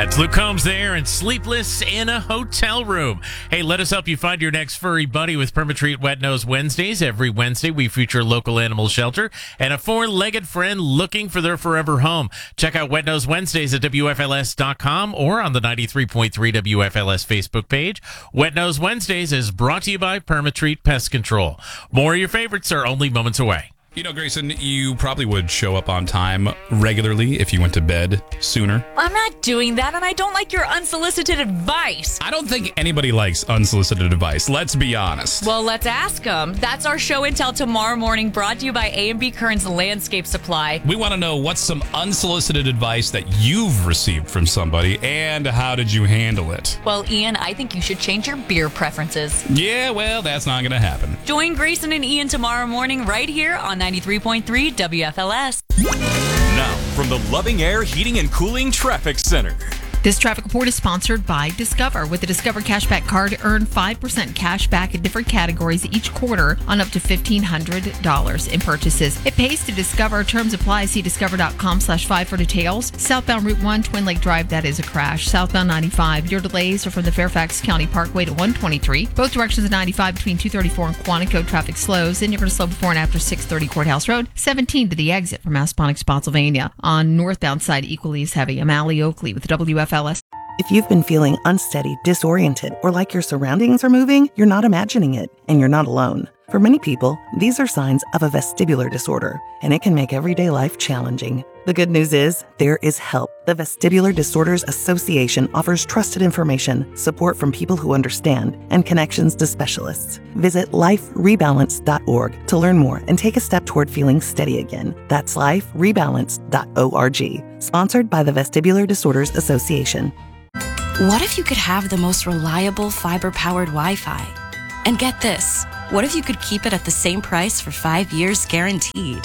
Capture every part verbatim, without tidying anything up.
That's Luke Combs there and Sleepless in a Hotel Room. Hey, let us help you find your next furry buddy with Permatreat Wet Nose Wednesdays. Every Wednesday, we feature a local animal shelter and a four-legged friend looking for their forever home. Check out Wet Nose Wednesdays at W F L S dot com or on the ninety-three point three W F L S Facebook page. Wet Nose Wednesdays is brought to you by Permatreat Pest Control. More of your favorites are only moments away. You know, Grayson, you probably would show up on time regularly if you went to bed sooner. I'm not doing that, and I don't like your unsolicited advice. I don't think anybody likes unsolicited advice. Let's be honest. Well, let's ask them. That's our show and tell tomorrow morning, brought to you by A and B Kearns Landscape Supply. We want to know what's some unsolicited advice that you've received from somebody, and how did you handle it? Well, Ian, I think you should change your beer preferences. Yeah, well, that's not going to happen. Join Grayson and Ian tomorrow morning right here on ninety-three point three W F L S. Now, from the Loving Air Heating and Cooling Traffic Center. This traffic report is sponsored by Discover. With the Discover Cashback Card, earn five percent cash back in different categories each quarter on up to fifteen hundred dollars in purchases. It pays to Discover. Terms apply. See discover.com slash five for details. Southbound Route one, Twin Lake Drive, that is a crash. Southbound ninety-five, your delays are from the Fairfax County Parkway to one twenty-three. Both directions of ninety-five between two thirty-four and Quantico. Traffic slows. Then you're going to slow before and after six thirty Courthouse Road. seventeen to the exit from Massaponax, Spotsylvania. On northbound side, equally as heavy. Amali Oakley with W F L S. If you've been feeling unsteady, disoriented, or like your surroundings are moving, you're not imagining it, and you're not alone. For many people, these are signs of a vestibular disorder, and it can make everyday life challenging. The good news is, there is help. The Vestibular Disorders Association offers trusted information, support from people who understand, and connections to specialists. Visit life rebalance dot org to learn more and take a step toward feeling steady again. That's life rebalance dot org. Sponsored by the Vestibular Disorders Association. What if you could have the most reliable fiber-powered Wi-Fi? And get this, what if you could keep it at the same price for five years guaranteed?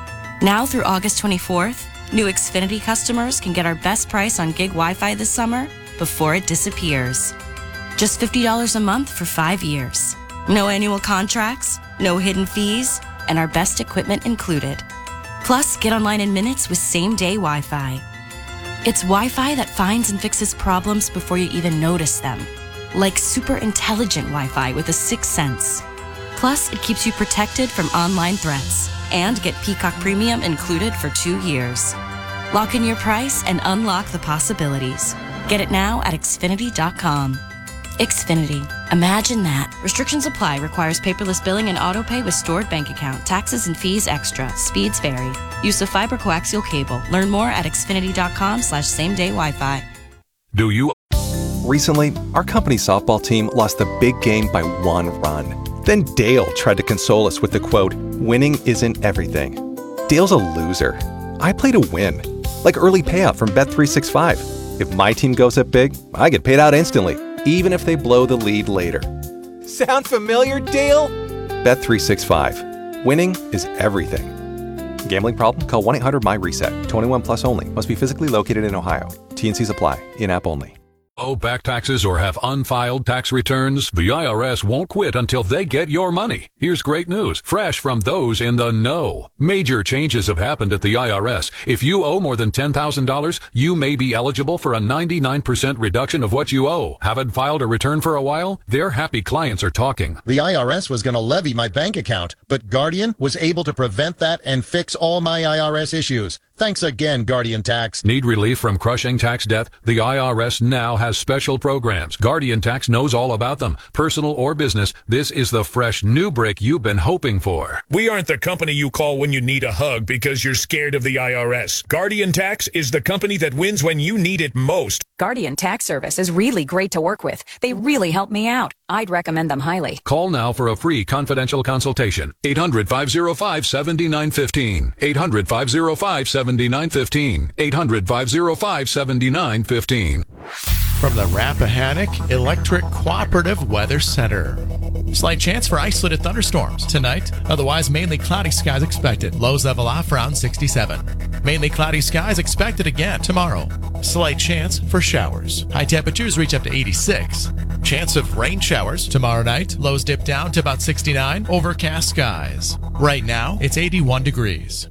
Now through August twenty-fourth, new Xfinity customers can get our best price on gig Wi-Fi this summer before it disappears. Just fifty dollars a month for five years. No annual contracts, no hidden fees, and our best equipment included. Plus, get online in minutes with same-day Wi-Fi. It's Wi-Fi that finds and fixes problems before you even notice them. Like super intelligent Wi-Fi with a sixth sense. Plus, it keeps you protected from online threats. And get Peacock Premium included for two years. Lock in your price and unlock the possibilities. Get it now at Xfinity dot com. Xfinity. Imagine that. Restrictions apply. Requires paperless billing and autopay with stored bank account. Taxes and fees extra. Speeds vary. Use of fiber coaxial cable. Learn more at Xfinity dot com slash same day Wi-Fi. Do you? Recently, our company softball team lost the big game by one run. Then Dale tried to console us with the quote, "Winning isn't everything." Dale's a loser. I play to win. Like early payout from Bet three sixty-five. If my team goes up big, I get paid out instantly, even if they blow the lead later. Sound familiar, Dale? Bet three sixty-five. Winning is everything. Gambling problem? Call one eight hundred M Y reset. twenty-one plus only. Must be physically located in Ohio. T and Cs apply. In-app only. Owe back taxes or have unfiled tax returns? The I R S won't quit until they get your money. Here's great news, fresh from those in the know. Major changes have happened at the I R S. If you owe more than ten thousand dollars, you may be eligible for a ninety-nine percent reduction of what you owe. Haven't filed a return for a while? Their happy clients are talking. The I R S was going to levy my bank account, but Guardian was able to prevent that and fix all my I R S issues. Thanks again, Guardian Tax. Need relief from crushing tax debt? The I R S now has special programs. Guardian Tax knows all about them. Personal or business, this is the fresh new brick you've been hoping for. We aren't the company you call when you need a hug because you're scared of the I R S. Guardian Tax is the company that wins when you need it most. Guardian Tax Service is really great to work with. They really help me out. I'd recommend them highly. Call now for a free confidential consultation. eight hundred, five oh five, seven nine one five. eight hundred, five oh five, seven nine one five. eight hundred, five oh five, seven nine one five. From the Rappahannock Electric Cooperative Weather Center. Slight chance for isolated thunderstorms tonight. Otherwise, mainly cloudy skies expected. Lows level off around sixty-seven. Mainly cloudy skies expected again tomorrow. Slight chance for showers. High temperatures reach up to eighty-six. Chance of rain showers tomorrow night. Lows dip down to about sixty-nine. Overcast skies. Right now, it's eighty-one degrees.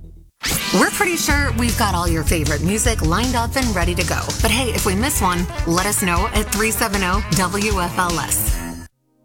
We're pretty sure we've got all your favorite music lined up and ready to go. But hey, if we miss one, let us know at three seven zero W F L S.